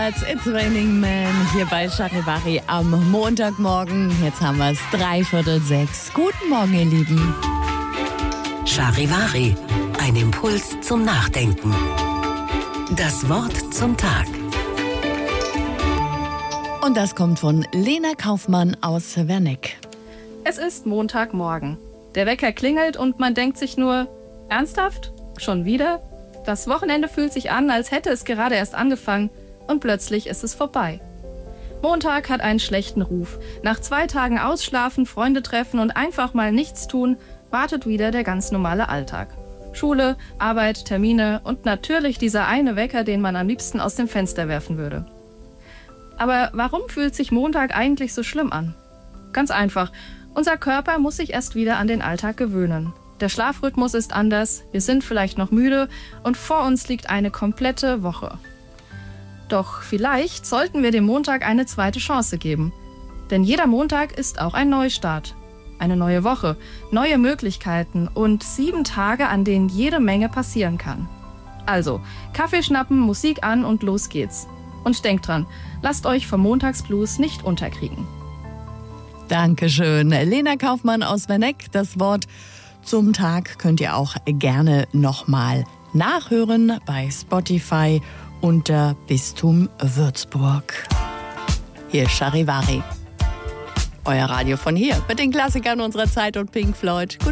Birds, It's Raining Man hier bei Charivari am Montagmorgen. Jetzt haben wir es 5:45. Guten Morgen, ihr Lieben. Charivari, ein Impuls zum Nachdenken. Das Wort zum Tag. Und das kommt von Lena Kaufmann aus Werneck. Es ist Montagmorgen. Der Wecker klingelt und man denkt sich nur, ernsthaft? Schon wieder? Das Wochenende fühlt sich an, als hätte es gerade erst angefangen und plötzlich ist es vorbei. Montag hat einen schlechten Ruf. Nach 2 Tagen Ausschlafen, Freunde treffen und einfach mal nichts tun, wartet wieder der ganz normale Alltag. Schule, Arbeit, Termine und natürlich dieser eine Wecker, den man am liebsten aus dem Fenster werfen würde. Aber warum fühlt sich Montag eigentlich so schlimm an? Ganz einfach. Unser Körper muss sich erst wieder an den Alltag gewöhnen. Der Schlafrhythmus ist anders, wir sind vielleicht noch müde und vor uns liegt eine komplette Woche. Doch vielleicht sollten wir dem Montag eine zweite Chance geben. Denn jeder Montag ist auch ein Neustart. Eine neue Woche, neue Möglichkeiten und 7 Tage, an denen jede Menge passieren kann. Also, Kaffee schnappen, Musik an und los geht's. Und denkt dran, lasst euch vom Montagsblues nicht unterkriegen. Dankeschön. Lena Kaufmann aus Werneck. Das Wort zum Tag könnt ihr auch gerne nochmal nachhören bei Spotify unter Bistum Würzburg. Hier Charivari. Euer Radio von hier mit den Klassikern unserer Zeit und Pink Floyd.